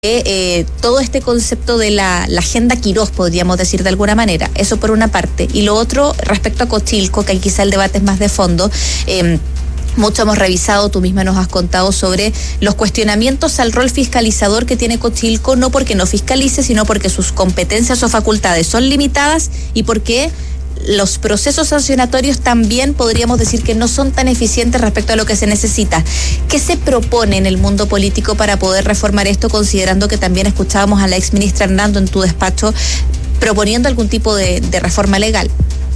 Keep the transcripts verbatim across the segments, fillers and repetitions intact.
Eh, todo este concepto de la, la agenda Quirós, podríamos decir de alguna manera, eso por una parte, y lo otro respecto a Cochilco, que ahí quizá el debate es más de fondo. eh, Mucho hemos revisado, tú misma nos has contado sobre los cuestionamientos al rol fiscalizador que tiene Cochilco, no porque no fiscalice, sino porque sus competencias o facultades son limitadas y porque los procesos sancionatorios también podríamos decir que no son tan eficientes respecto a lo que se necesita. ¿Qué se propone en el mundo político para poder reformar esto, considerando que también escuchábamos a la ex ministra Hernando en tu despacho proponiendo algún tipo de, de reforma legal?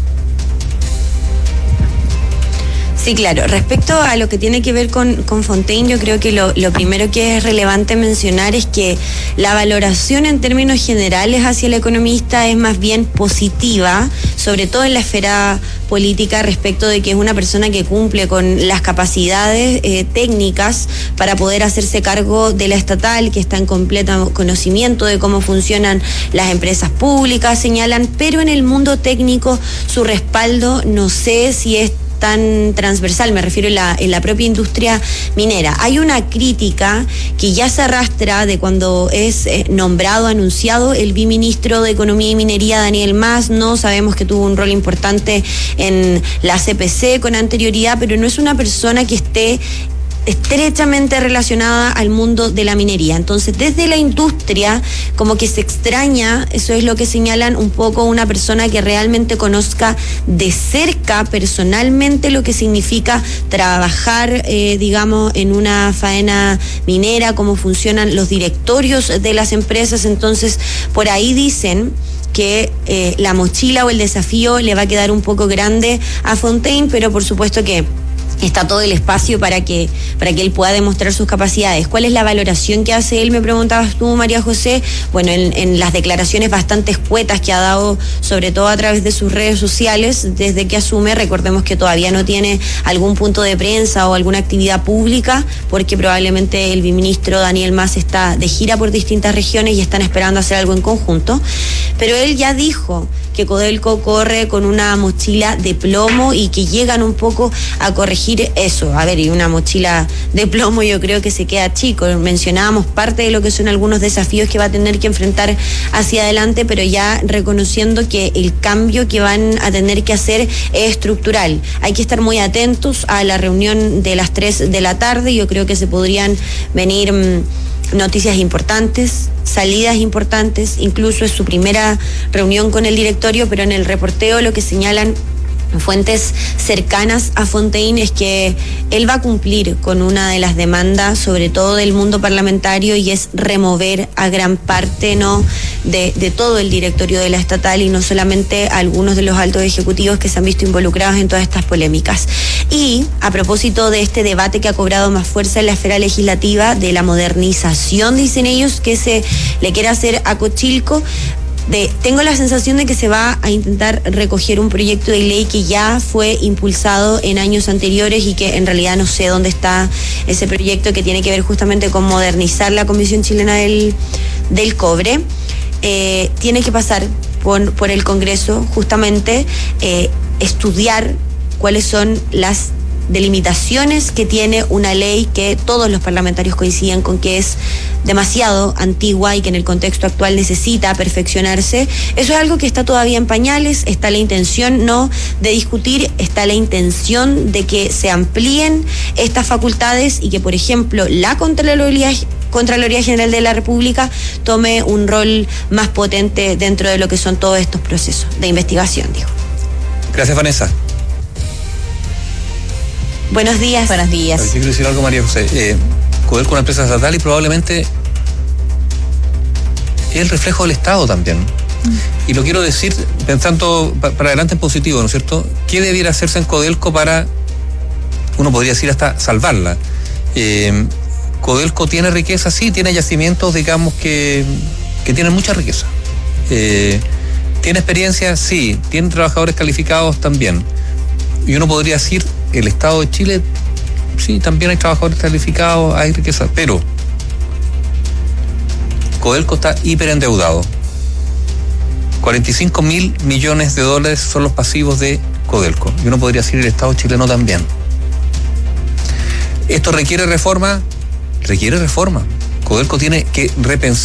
Sí, claro. Respecto a lo que tiene que ver con, con Fontaine, yo creo que lo, lo primero que es relevante mencionar es que la valoración en términos generales hacia el economista es más bien positiva, sobre todo en la esfera política, respecto de que es una persona que cumple con las capacidades eh, técnicas para poder hacerse cargo de la estatal, que está en completo conocimiento de cómo funcionan las empresas públicas, señalan, pero en el mundo técnico su respaldo no sé si es tan transversal, me refiero en la, en la propia industria minera. Hay una crítica que ya se arrastra de cuando es eh, nombrado, anunciado el biministro de Economía y Minería, Daniel Mas. No sabemos que tuvo un rol importante en la C P C con anterioridad, pero no es una persona que esté estrechamente relacionada al mundo de la minería. Entonces, desde la industria, como que se extraña, eso es lo que señalan un poco, una persona que realmente conozca de cerca, personalmente, lo que significa trabajar, eh, digamos, en una faena minera, cómo funcionan los directorios de las empresas. Entonces, por ahí dicen que eh, la mochila o el desafío le va a quedar un poco grande a Fontaine, pero por supuesto que está todo el espacio para que para que él pueda demostrar sus capacidades. ¿Cuál es la valoración que hace él? Me preguntabas tú, María José. Bueno, en, en las declaraciones bastante escuetas que ha dado, sobre todo a través de sus redes sociales, desde que asume. Recordemos que todavía no tiene algún punto de prensa o alguna actividad pública, porque probablemente el biministro Daniel Mas está de gira por distintas regiones y están esperando hacer algo en conjunto. Pero él ya dijo que Codelco corre con una mochila de plomo y que llegan un poco a corregir eso. A ver, y una mochila de plomo yo creo que se queda chico. Mencionábamos parte de lo que son algunos desafíos que va a tener que enfrentar hacia adelante, pero ya reconociendo que el cambio que van a tener que hacer es estructural. Hay que estar muy atentos a la reunión de las tres de la tarde. Yo creo que se podrían venir mmm, noticias importantes, salidas importantes, incluso es su primera reunión con el directorio, pero en el reporteo lo que señalan fuentes cercanas a Fontaine es que él va a cumplir con una de las demandas, sobre todo del mundo parlamentario, y es remover a gran parte no de, de todo el directorio de la estatal y no solamente a algunos de los altos ejecutivos que se han visto involucrados en todas estas polémicas. Y a propósito de este debate que ha cobrado más fuerza en la esfera legislativa, de la modernización, dicen ellos, que se le quiere hacer a Cochilco, De, tengo la sensación de que se va a intentar recoger un proyecto de ley que ya fue impulsado en años anteriores y que en realidad no sé dónde está ese proyecto, que tiene que ver justamente con modernizar la Comisión Chilena del, del Cobre. Eh, tiene que pasar por, por el Congreso, justamente eh, estudiar cuáles son las delimitaciones que tiene una ley que todos los parlamentarios coinciden con que es demasiado antigua y que en el contexto actual necesita perfeccionarse. Eso es algo que está todavía en pañales. Está la intención no de discutir, está la intención de que se amplíen estas facultades y que, por ejemplo, la Contraloría Contraloría General de la República tome un rol más potente dentro de lo que son todos estos procesos de investigación, digo. Gracias, Vanessa. Buenos días. Buenos días. Yo quiero decir algo, María José. Eh, Codelco es una empresa estatal y probablemente es el reflejo del Estado también. Mm. Y lo quiero decir pensando para adelante en positivo, ¿no es cierto? ¿Qué debiera hacerse en Codelco para, uno podría decir, hasta salvarla? Eh, Codelco tiene riqueza, sí, tiene yacimientos, digamos, que, que tienen mucha riqueza. Eh, ¿Tiene experiencia? Sí. ¿Tiene trabajadores calificados? También. Y uno podría decir, el Estado de Chile, sí, también hay trabajadores calificados, hay riqueza, pero Codelco está hiperendeudado. cuarenta y cinco mil millones de dólares son los pasivos de Codelco. Y uno podría decir el Estado chileno también. ¿Esto requiere reforma? Requiere reforma. Codelco tiene que repensar